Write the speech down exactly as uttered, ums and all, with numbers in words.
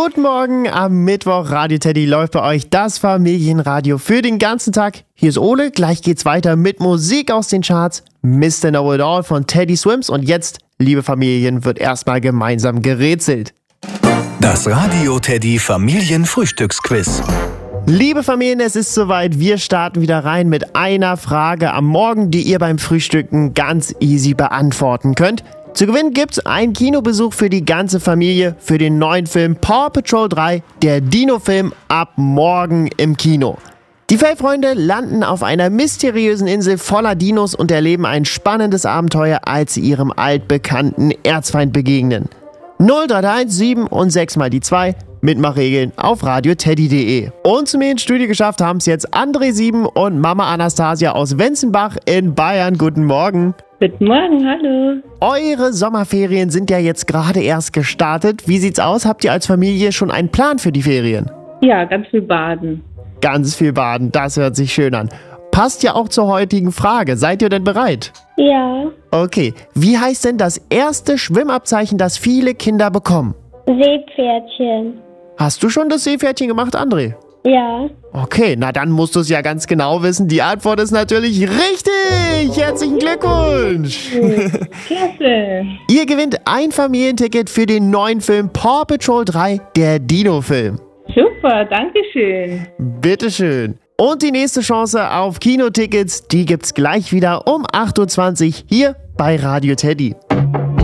Guten Morgen am Mittwoch. Radio Teddy läuft bei euch das Familienradio für den ganzen Tag. Hier ist Ole. Gleich geht's weiter mit Musik aus den Charts. Mister Know It All von Teddy Swims. Und jetzt, liebe Familien, wird erstmal gemeinsam gerätselt. Das Radio Teddy Familienfrühstücksquiz. Liebe Familien, es ist soweit. Wir starten wieder rein mit einer Frage am Morgen, die ihr beim Frühstücken ganz easy beantworten könnt. Zu gewinnen gibt's einen Kinobesuch für die ganze Familie für den neuen Film Paw Patrol drei, der Dino-Film, ab morgen im Kino. Die Fellfreunde landen auf einer mysteriösen Insel voller Dinos und erleben ein spannendes Abenteuer, als sie ihrem altbekannten Erzfeind begegnen. null drei eins sieben und sechs mal die zwei, Mitmachregeln auf radioteddy punkt de. Und zu mir ins Studio geschafft haben es jetzt André sieben und Mama Anastasia aus Wenzenbach in Bayern. Guten Morgen. Guten Morgen, hallo. Eure Sommerferien sind ja jetzt gerade erst gestartet. Wie sieht's aus? Habt ihr als Familie schon einen Plan für die Ferien? Ja, ganz viel baden. Ganz viel baden, das hört sich schön an. Passt ja auch zur heutigen Frage. Seid ihr denn bereit? Ja. Okay, wie heißt denn das erste Schwimmabzeichen, das viele Kinder bekommen? Seepferdchen. Hast du schon das Seepferdchen gemacht, André? Ja. Okay, na dann musst du es ja ganz genau wissen. Die Antwort ist natürlich richtig. Herzlichen Glückwunsch. Klasse. Ihr gewinnt ein Familienticket für den neuen Film Paw Patrol drei, der Dino-Film. Super, danke schön. Bitteschön. Und die nächste Chance auf Kinotickets, die gibt's gleich wieder um acht Uhr zwanzig hier bei Radio Teddy.